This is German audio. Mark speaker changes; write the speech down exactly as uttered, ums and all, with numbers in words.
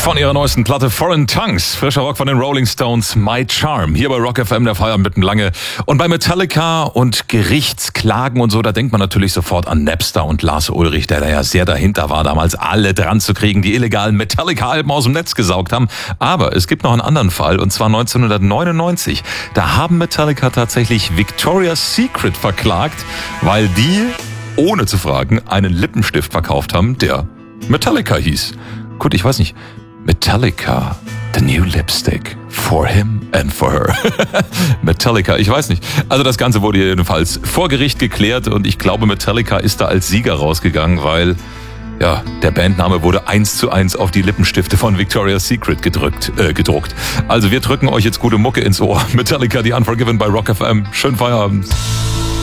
Speaker 1: Von ihrer neuesten Platte Foreign Tongues, frischer Rock von den Rolling Stones, My Charm. Hier bei Rock F M, der Feierabend mitten lange. Und bei Metallica und Gerichtsklagen und so, da denkt man natürlich sofort an Napster und Lars Ulrich, der da ja sehr dahinter war, damals alle dran zu kriegen, die illegalen Metallica-Alben aus dem Netz gesaugt haben. Aber es gibt noch einen anderen Fall, und zwar neunzehnhundertneunundneunzig. Da haben Metallica tatsächlich Victoria's Secret verklagt, weil die, ohne zu fragen, einen Lippenstift verkauft haben, der Metallica hieß. Gut, ich weiß nicht. Metallica, the new lipstick. For him and for her. Metallica, ich weiß nicht. Also das Ganze wurde jedenfalls vor Gericht geklärt und ich glaube, Metallica ist da als Sieger rausgegangen, weil ja, der Bandname wurde eins zu eins auf die Lippenstifte von Victoria's Secret gedrückt, äh, gedruckt. Also wir drücken euch jetzt gute Mucke ins Ohr. Metallica, die Unforgiven bei Rock F M. Schönen Feierabend.